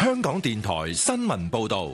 香港電台新聞報道。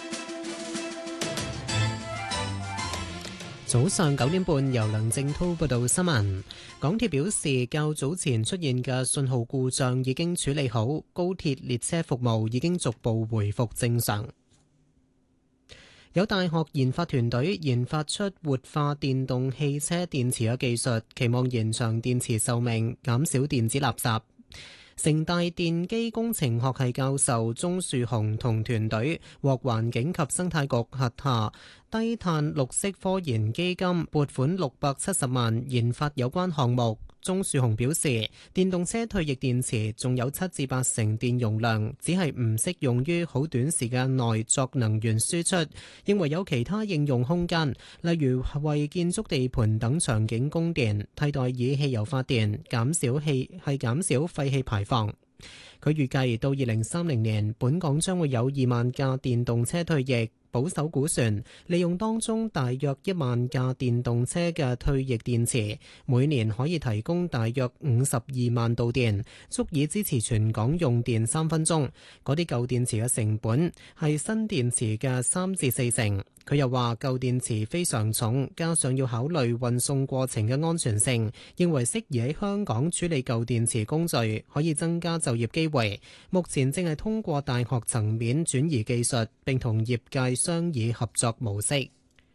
早上9點半，由梁正滔報道新聞。港鐵表示，較早前出現嘅信號故障已經處理好，高鐵列車服務已經逐步回復正常。有大學研發團隊研發出活化電動汽車電池嘅技術，期望延長電池壽命，減少電子垃圾。城大電機工程學系教授鍾樹雄同團隊獲環境及生態局轄下低碳綠色科研基金撥款670萬研發有關項目。鍾樹雄表示，電動車退役電池仲有7至8成電容量，只係唔適用於好短時間內作能源輸出，認為有其他應用空間，例如為建築地盤等場景供電，替代以汽油發電，減少廢氣排放。佢預計到2030年，本港將會有2萬架電動車退役。保守估算，利用當中大約1萬架電動車嘅退役電池，每年可以提供大約52萬度電，足以支持全港用電3分鐘。嗰啲舊電池嘅成本係新電池嘅3至4成。佢又話舊電池非常重，加上要考慮運送過程嘅安全性，認為適宜喺香港處理舊電池工序，可以增加就業機會。目前正係通過大學層面轉移技術，並同業界商議合作模式。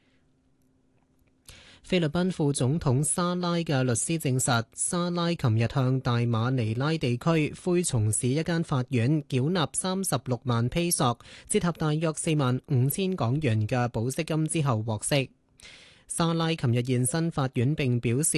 菲律賓副總統沙拉嘅律師證實，沙拉琴日向大馬尼拉地區灰松市一間法院繳納36萬披索，折合大約45000港元嘅保釋金之後獲釋。沙拉琴日現身法院並表示，